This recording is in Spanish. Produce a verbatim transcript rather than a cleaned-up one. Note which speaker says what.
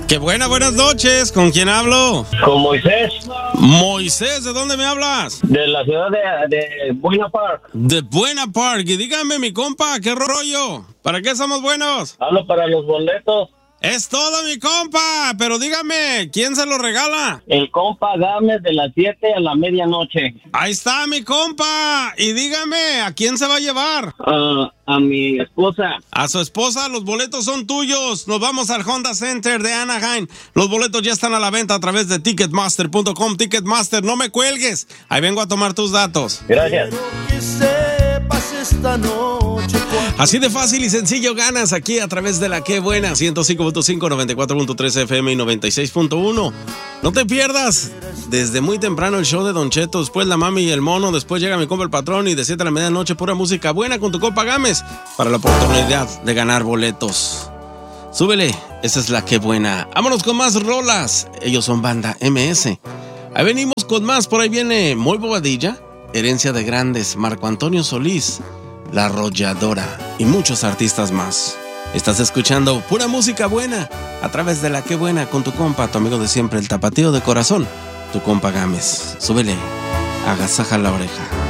Speaker 1: Qué buena, buenas noches. ¿Con quién hablo?
Speaker 2: Con Moisés.
Speaker 1: Moisés, ¿de dónde me hablas?
Speaker 2: De la ciudad de, de Buena Park.
Speaker 1: De Buena Park. Y dígame, mi compa, ¿qué rollo? ¿Para qué somos buenos?
Speaker 2: Hablo para los boletos.
Speaker 1: Es todo, mi compa. Pero dígame, ¿quién se lo regala?
Speaker 2: El compa Gámez de las siete a la medianoche.
Speaker 1: Ahí está, mi compa. Y dígame, ¿a quién se va a llevar?
Speaker 2: Uh, a mi esposa.
Speaker 1: A su esposa, los boletos son tuyos. Nos vamos al Honda Center de Anaheim. Los boletos ya están a la venta a través de ticketmaster punto com. Ticketmaster, no me cuelgues. Ahí vengo a tomar tus datos.
Speaker 2: Gracias.
Speaker 3: Esta noche.
Speaker 1: Así de fácil y sencillo ganas aquí a través de la Qué Buena, ciento cinco punto cinco, noventa y cuatro punto tres F M y noventa y seis punto uno. No te pierdas desde muy temprano el show de Don Cheto, después la mami y el mono, después llega mi compa el patrón y de siete a la medianoche pura música buena con tu compa Gámez para la oportunidad de ganar boletos. Súbele, esa es la Qué Buena. Vámonos con más rolas. Ellos son Banda M S. Ahí venimos con más, por ahí viene Muy Bobadilla, Herencia de Grandes, Marco Antonio Solís, La Arrolladora y muchos artistas más. Estás escuchando pura música buena a través de la Qué Buena con tu compa, tu amigo de siempre, el tapatío de corazón, tu compa Gámez. Súbele, agasaja la oreja.